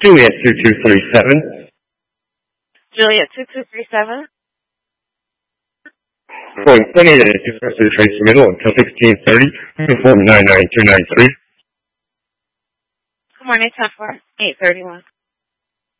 Juliet 2237. Juliet 2237. Going 28 to first to the trace middle until 1630. Uniform 99293. Good morning, 10-4, 831.